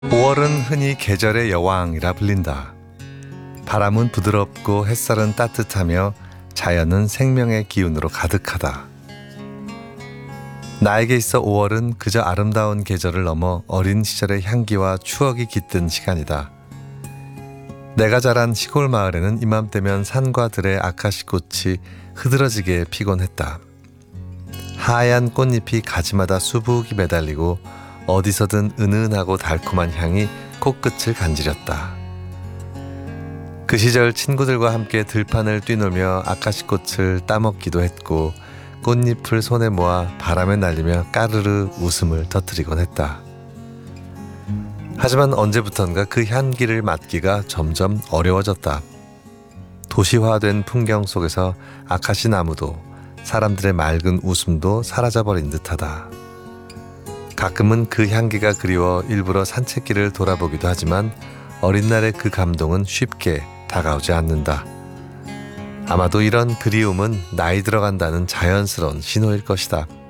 5월은 흔히 계절의 여왕이라 불린다. 바람은 부드럽고 햇살은 따뜻하며 자연은 생명의 기운으로 가득하다. 나에게 있어 5월은 그저 아름다운 계절을 넘어 어린 시절의 향기와 추억이 깃든 시간이다. 내가 자란 시골 마을에는 이맘때면 산과 들의 아카시꽃이 흐드러지게 피곤 했다. 하얀 꽃잎이 가지마다 수북이 매달리고 어디서든 은은하고 달콤한 향이 코끝을 간지렸다. 그 시절 친구들과 함께 들판을 뛰놀며 아카시꽃을 따먹기도 했고 꽃잎을 손에 모아 바람에 날리며 까르르 웃음을 터뜨리곤 했다. 하지만 언제부턴가 그 향기를 맡기가 점점 어려워졌다. 도시화된 풍경 속에서 아카시 나무도 사람들의 맑은 웃음도 사라져버린 듯하다. 가끔은 그 향기가 그리워 일부러 산책길을 돌아보기도 하지만 어린 날의 그 감동은 쉽게 다가오지 않는다. 아마도 이런 그리움은 나이 들어간다는 자연스러운 신호일 것이다.